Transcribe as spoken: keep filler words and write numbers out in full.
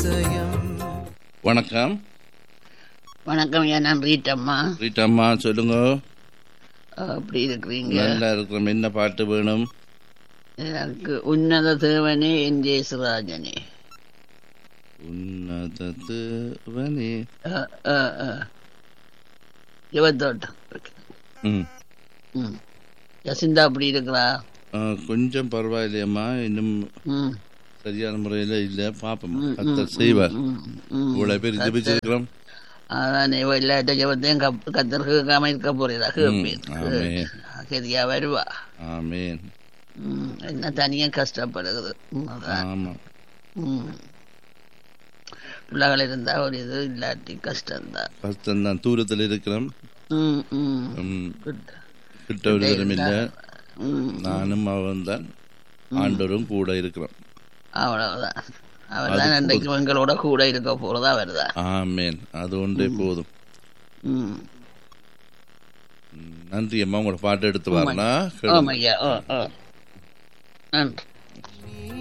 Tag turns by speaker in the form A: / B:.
A: அதிசயம்.
B: வணக்கம்.
C: வணக்கம். ஏன் நான் ரீட்டம்மா.
B: ரீட்டம்மா சொல்லுங்க.
C: அப்படி இருக்கிறீங்க?
B: நல்லா இருக்கிறோம். என்ன பாட்டு வேணும்?
C: எனக்கு உன்னத தேவனே என் ஜெயசுராஜனே.
B: உன்னத தேவனே.
C: யுவத்தோட்டம்.
B: ம்
C: ம் யசிந்தா அப்படி இருக்கிறா?
B: கொஞ்சம் பரவாயில்லையம்மா. இன்னும்
C: ம்
B: சரியான முறையில் இல்லை. பாப்போம், கத்தர் செய்வார். இவ்வளோ பேர் ஜெபிச்சிருக்கிறோம்.
C: அதான் எல்லாத்த ஜபத்தையும் கத்தர் கேட்காம இருக்க போறதா? சரியா வருவா.
B: ஆமேன்.
C: என்ன தனியா கஷ்டப்படுகிறது.
B: ஆமா.
C: ம் பிள்ளைகள் இருந்தா ஒரு இது, இல்லாட்டி கஷ்டம்தான்.
B: கஷ்டம்தான். தூரத்தில் இருக்கிறோம். கிட்ட ஒரு தரம் இல்லை. நானும் அவன் தான், ஆண்டவரும் கூட இருக்கிறோம்.
C: அவ்வளவுதான். அவர் தான் அன்றைக்கு எங்களோட கூட இருக்க போறதா வருதா?
B: ஆமேன். அது ஒன்றே போதும். நன்றி அம்மா. உங்களோட பாட்டு எடுத்து வரலாம்.
C: நன்றி.